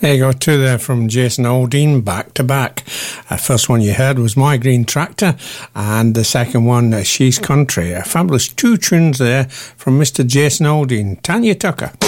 There you go, two there from Jason Aldean, back to back. First one you heard was My Green Tractor, and the second one, She's Country. A fabulous two tunes there from Mr. Jason Aldean. Tanya Tucker.